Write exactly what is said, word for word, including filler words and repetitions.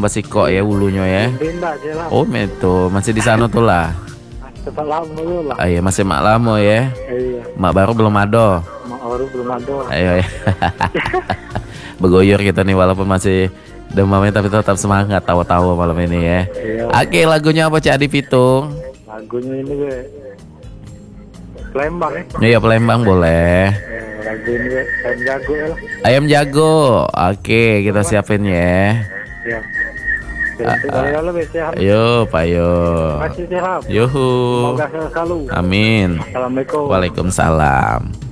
basiko ya ulunya ya. Pindah aja lah. Oh itu masih di sana tuh lah. Cepat lama dulu lah. Ah, iya masih mak lama ya. Iya. Mak baru belum ada. Mak baru belum ada. Ayo ya. Begoyor kita nih walaupun masih demamnya tapi tetap semangat tawa-tawa malam ini ya. Iya. Oke, lagunya apa Cak Adi Pitung? Lagunya ini gue Palembang ya. Iya Palembang boleh. Eh, Lagu ini gue Ayam Jago ya lah. Ayam jago. Oke, kita siapin ya. Iya. Jadi kalau sehat. Ayo, Pak yo. Masih sehat. Yuhu. Semoga sehat selalu. Amin. Assalamualaikum. Waalaikumsalam.